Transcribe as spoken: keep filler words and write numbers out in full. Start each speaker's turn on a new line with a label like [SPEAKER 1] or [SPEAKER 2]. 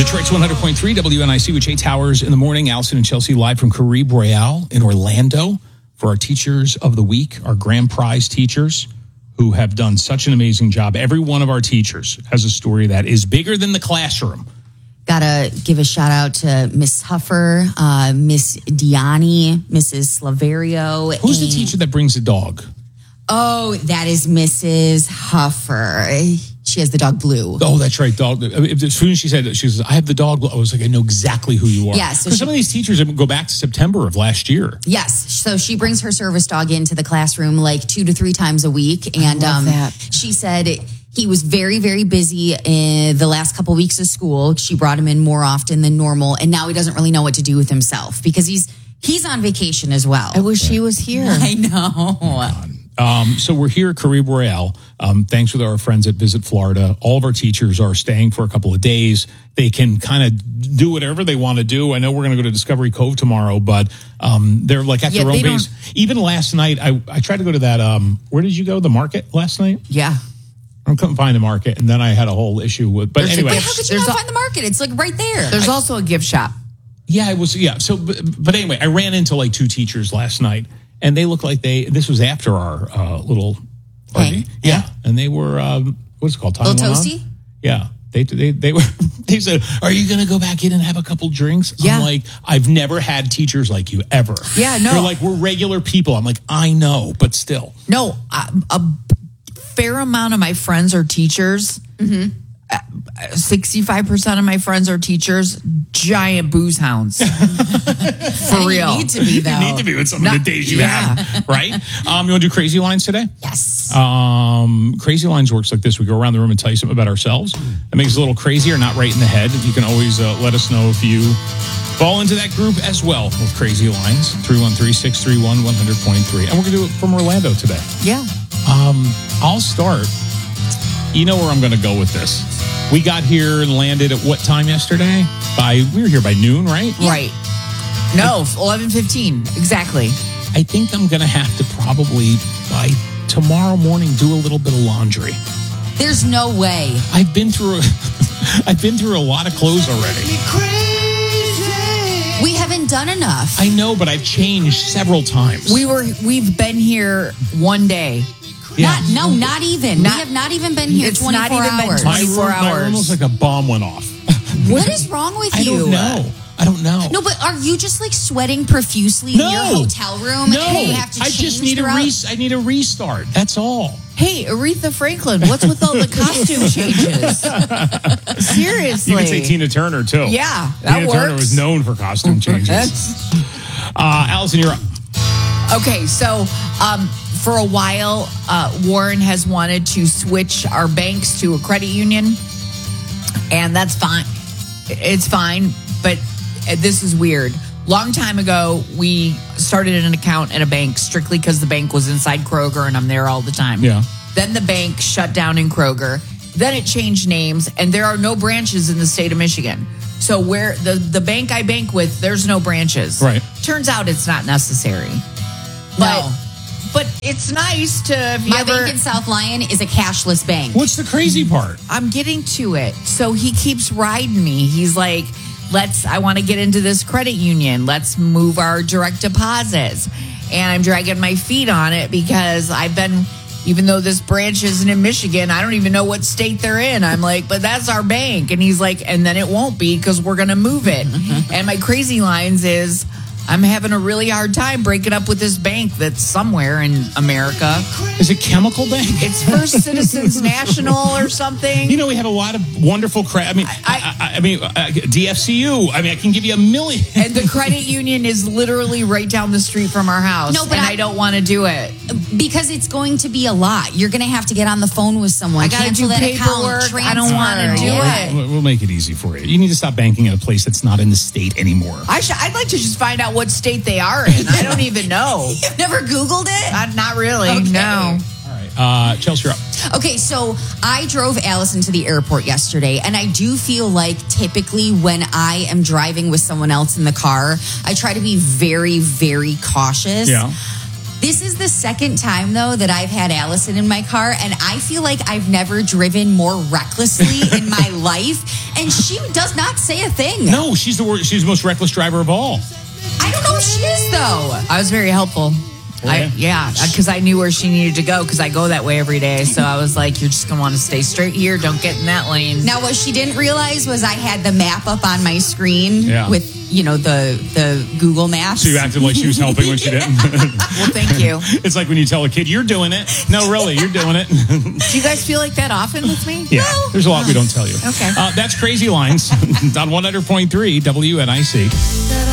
[SPEAKER 1] Detroit's one hundred point three W N I C with Jay Towers in the morning. Allison and Chelsea live from Caribe Royale in Orlando for our Teachers of the Week, our grand prize teachers who have done such an amazing job. Every one of our teachers has a story that is bigger than the classroom.
[SPEAKER 2] Gotta give a shout out to Miss Huffer, uh, Miss Diani, Missus Slaverio.
[SPEAKER 1] Who's the
[SPEAKER 2] and-
[SPEAKER 1] teacher that brings a dog?
[SPEAKER 2] Oh, that is Missus Huffer. She has the dog Blue.
[SPEAKER 1] Oh, that's right, dog. As soon as she said that, she says, I have the dog Blue. I was like, I know exactly who you are.
[SPEAKER 2] Yeah, so
[SPEAKER 1] Because
[SPEAKER 2] she-
[SPEAKER 1] some of these teachers go back to September of last year.
[SPEAKER 2] Yes. So she brings her service dog into the classroom like two to three times a week. And
[SPEAKER 3] love
[SPEAKER 2] um,
[SPEAKER 3] that.
[SPEAKER 2] she said he was very, very busy in the last couple weeks of school. She brought him in more often than normal. And now he doesn't really know what to do with himself because he's he's on vacation as well.
[SPEAKER 3] I wish he was here.
[SPEAKER 2] I know.
[SPEAKER 1] Um, so we're here at Caribe Royale. Um, thanks with our friends at Visit Florida. All of our teachers are staying for a couple of days. They can kind of do whatever they want to do. I know we're going to go to Discovery Cove tomorrow, but um, they're like at
[SPEAKER 3] Yeah,
[SPEAKER 1] their own
[SPEAKER 3] they
[SPEAKER 1] base. Even last night, I, I tried to go to that. Um, where did you go? The market last night?
[SPEAKER 3] Yeah.
[SPEAKER 1] I couldn't find the market, and then I had a whole issue with. But
[SPEAKER 3] There's a
[SPEAKER 1] anyway,
[SPEAKER 3] gift-
[SPEAKER 2] How could you
[SPEAKER 3] There's
[SPEAKER 2] not
[SPEAKER 3] a-
[SPEAKER 2] find the market? It's like right there.
[SPEAKER 3] There's also a gift shop.
[SPEAKER 1] yeah, it was. Yeah. So, but, but anyway, I ran into like two teachers last night, and they looked like they. This was after our uh, little party.
[SPEAKER 2] Hang?
[SPEAKER 1] Yeah, and they were. Um, what's it called? Time
[SPEAKER 2] Little
[SPEAKER 1] went on?
[SPEAKER 2] toasty?
[SPEAKER 1] Yeah. They they they were they said, "Are you going to go back in and have a couple drinks?"
[SPEAKER 3] Yeah.
[SPEAKER 1] I'm like, "I've never had teachers like you ever."
[SPEAKER 3] Yeah, no.
[SPEAKER 1] They're like, "We're regular people." I'm like, "I know, but still."
[SPEAKER 3] No, a, a fair amount of my friends are teachers. Mm-hmm. sixty-five percent of my friends are teachers, giant booze hounds. For
[SPEAKER 2] You
[SPEAKER 3] real.
[SPEAKER 2] need to be, though.
[SPEAKER 1] You need to be with some of
[SPEAKER 3] No,
[SPEAKER 1] the days you
[SPEAKER 3] yeah.
[SPEAKER 1] have, right? Um, you want to do crazy lines today?
[SPEAKER 2] Yes.
[SPEAKER 1] Um, crazy lines works like this. We go around the room and tell you something about ourselves. It makes us a little crazy or not right in the head. You can always uh, let us know if you fall into that group as well with crazy lines. three one three, six three one, one hundred point three. And we're going to do it from Orlando today.
[SPEAKER 3] Yeah.
[SPEAKER 1] Um, I'll start. You know where I'm going to go with this. We got here and landed at what time yesterday? By we were here by noon, right?
[SPEAKER 3] Right. No, eleven fifteen. Exactly.
[SPEAKER 1] I think I'm going to have to probably by tomorrow morning do a little bit of laundry.
[SPEAKER 2] There's no way.
[SPEAKER 1] I've been through a, I've been through a lot of clothes already.
[SPEAKER 2] We haven't done enough.
[SPEAKER 1] I know, but I've changed several times.
[SPEAKER 3] We were we've been here one day.
[SPEAKER 1] Yeah.
[SPEAKER 2] Not, no, not even.
[SPEAKER 3] Not-
[SPEAKER 2] we have not even been here
[SPEAKER 3] It's
[SPEAKER 2] twenty-four
[SPEAKER 3] not even been
[SPEAKER 2] hours.
[SPEAKER 1] my room,
[SPEAKER 3] twenty-four
[SPEAKER 1] my room
[SPEAKER 3] hours.
[SPEAKER 1] was like a bomb went off.
[SPEAKER 2] What is wrong with
[SPEAKER 1] I
[SPEAKER 2] you?
[SPEAKER 1] don't know. I don't know.
[SPEAKER 2] No, but are you just like sweating profusely
[SPEAKER 1] No.
[SPEAKER 2] in your hotel room?
[SPEAKER 1] No,
[SPEAKER 2] and you have to
[SPEAKER 1] I
[SPEAKER 2] change
[SPEAKER 1] just need a
[SPEAKER 2] throughout?
[SPEAKER 1] re- I need a restart. That's all.
[SPEAKER 3] Hey, Aretha Franklin, what's with all the costume changes? Seriously.
[SPEAKER 1] You can say Tina Turner too.
[SPEAKER 3] Yeah, that
[SPEAKER 1] Tina
[SPEAKER 3] works.
[SPEAKER 1] Turner was known for costume changes.
[SPEAKER 3] That's-
[SPEAKER 1] uh, Allison, you're up.
[SPEAKER 3] Okay, so um, for a while, uh, Warren has wanted to switch our banks to a credit union, and that's fine. It's fine, but this is weird. Long time ago, we started an account at a bank strictly because the bank was inside Kroger, and I'm there all the time.
[SPEAKER 1] Yeah.
[SPEAKER 3] Then the bank shut down in Kroger. Then it changed names, and there are no branches in the state of Michigan. So where the, the bank I bank with, there's no branches.
[SPEAKER 1] Right.
[SPEAKER 3] Turns out it's not necessary. But,
[SPEAKER 2] No.
[SPEAKER 3] but it's nice to, if you
[SPEAKER 2] My
[SPEAKER 3] ever,
[SPEAKER 2] bank in South Lyon is a cashless bank.
[SPEAKER 1] What's the crazy part?
[SPEAKER 3] I'm getting to it. So he keeps riding me. He's like, let's, I want to get into this credit union. Let's move our direct deposits. And I'm dragging my feet on it because I've been, even though this branch isn't in Michigan, I don't even know what state they're in. I'm like, but that's our bank. And he's like, and then it won't be because we're going to move it. And my crazy lines is, I'm having a really hard time breaking up with this bank that's somewhere in America.
[SPEAKER 1] Is it Chemical Bank?
[SPEAKER 3] It's First Citizens National or something.
[SPEAKER 1] You know, we have a lot of wonderful credit. I mean, I, I, I mean, uh, D F C U. I mean, I can give you a million.
[SPEAKER 3] And the credit union is literally right down the street from our house.
[SPEAKER 2] No, but
[SPEAKER 3] and
[SPEAKER 2] I-
[SPEAKER 3] I, don't want to do it.
[SPEAKER 2] Because it's going to be a lot. You're going to have to get on the phone with someone.
[SPEAKER 3] I gotta
[SPEAKER 2] cancel
[SPEAKER 3] do
[SPEAKER 2] that
[SPEAKER 3] paperwork.
[SPEAKER 2] account.
[SPEAKER 3] I don't wanna
[SPEAKER 2] transfer.
[SPEAKER 3] do
[SPEAKER 2] Yeah.
[SPEAKER 3] it.
[SPEAKER 1] We'll, we'll make it easy for you. You need to stop banking at a place that's not in the state anymore.
[SPEAKER 3] I sh- I'd like to just find out what state they are in. I don't even know.
[SPEAKER 2] You've never Googled it?
[SPEAKER 3] Uh, not really.
[SPEAKER 2] Okay.
[SPEAKER 3] No.
[SPEAKER 1] All right, uh, Chelsea, you're up.
[SPEAKER 2] Okay, so I drove Allison to the airport yesterday, and I do feel like typically when I am driving with someone else in the car, I try to be very, very cautious.
[SPEAKER 1] Yeah.
[SPEAKER 2] This is the second time, though, that I've had Allison in my car, and I feel like I've never driven more recklessly in my life. And she does not say a thing.
[SPEAKER 1] No, she's the worst, she's the most reckless driver of all.
[SPEAKER 2] I don't know if she is, though.
[SPEAKER 3] I was very helpful. I, yeah, because I knew where she needed to go because I go that way every day. So I was like, you're just going to want to stay straight here. Don't get in that lane.
[SPEAKER 2] Now, what she didn't realize was I had the map up on my screen
[SPEAKER 1] Yeah.
[SPEAKER 2] with, you know, the the Google Maps.
[SPEAKER 1] So you acted like she was helping when she didn't.
[SPEAKER 3] Well, thank you.
[SPEAKER 1] It's like when you tell a kid, you're doing it. No, really, you're doing it.
[SPEAKER 3] Do you guys feel like that often with me?
[SPEAKER 1] Yeah, there's a lot we don't tell you.
[SPEAKER 3] Okay.
[SPEAKER 1] Uh, that's Crazy Lines on one hundred point three W N I C.